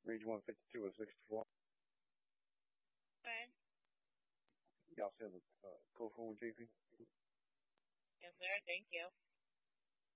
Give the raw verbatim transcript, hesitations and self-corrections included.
Range one fifty-two or sixty-four. Okay. Y'all said uh, go for with J P. Yes, sir. Thank you.